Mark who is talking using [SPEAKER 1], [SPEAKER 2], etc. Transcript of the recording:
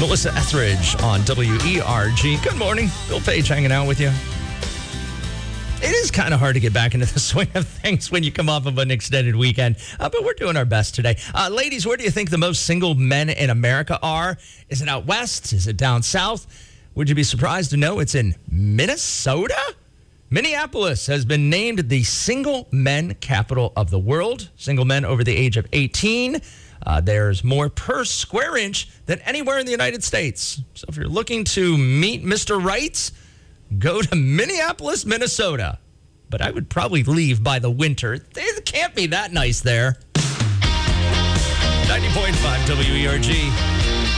[SPEAKER 1] Melissa Etheridge on WERG. Good morning. Bill Page hanging out with you. It is kind of hard to get back into the swing of things when you come off of an extended weekend, but we're doing our best today. Ladies, where do you think the most single men in America are? Is it out west? Is it down south? Would you be surprised to know it's in Minnesota? Minneapolis has been named the single men capital of the world. Single men over the age of 18. There's more per square inch than anywhere in the United States. So if you're looking to meet Mr. Right, go to Minneapolis, Minnesota. But I would probably leave by the winter. It can't be that nice there. 90.5 WERG.